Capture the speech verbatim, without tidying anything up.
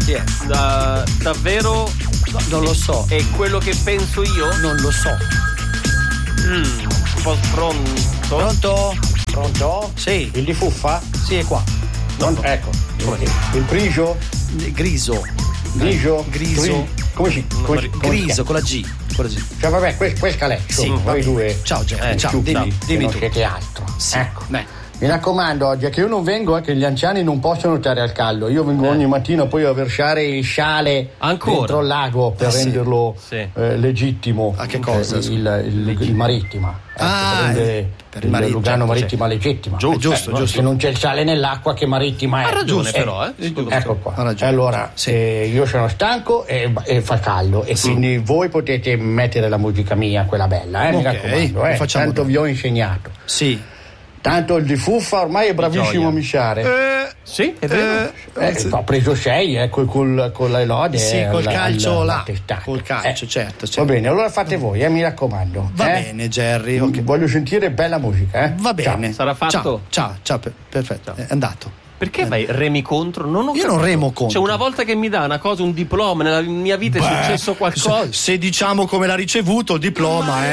Chi è? Da, davvero? No, non lo so. È quello che penso io? Non lo so. Mm, un po' pronto? Pronto? Pronto? Sì. Il di Fuffa? Sì, è qua. No, no. Ecco. Il Grigio? Griso. Grigio? Griso. Gri- Come si come, si- come Griso si con la G. Con la G. Cioè vabbè, quel, quel scalè. Sì, insomma, va voi bene. due. Ciao Jerry, eh, ciao, stupidi, dimmi, che dimmi non tu. siete altro. Sì. Ecco. Beh. Mi raccomando oggi che io non vengo, eh, che gli anziani non possono stare al caldo. Io vengo eh. ogni mattina poi a versare il sciale Ancora? dentro il lago per eh, renderlo sì. eh, legittimo. A che cosa? Il, il, il, il marittima. Ecco, Ah, per eh, per il il marittima, Lugano certo, marittima legittima. Giusto, Eh, giusto, no, giusto. Se non c'è il sale nell'acqua, che marittima è? Ha ragione Giusto. però, eh. Ecco qua. Ha ragione. Allora, Sì. eh, io sono stanco e, e fa caldo e Sì. quindi voi potete mettere la musica mia, quella bella, eh, mi Ok, raccomando, lo eh. facciamo Tanto dopo. vi ho insegnato. Sì. Tanto il di Fuffa ormai è bravissimo gioia. a misciare. Eh, Sì, è vero. Eh, ha preso sei eh, col, col, con la lode. sì, eh, col alla- calcio alla- là. alla testata. Col calcio, Eh, certo, certo. Va bene, allora fate voi, eh, mi raccomando. Va eh. bene, Jerry. ok. Voglio sentire bella musica, eh. Va bene. Sarà fatto? Ciao, ciao, ciao, per- perfetto. È andato. Perché vai remi contro? Non ho Io non capito. remo contro. Cioè, una volta che mi dà una cosa, un diploma, nella mia vita è Beh, successo qualcosa. Se, se diciamo come l'ha ricevuto il diploma, eh.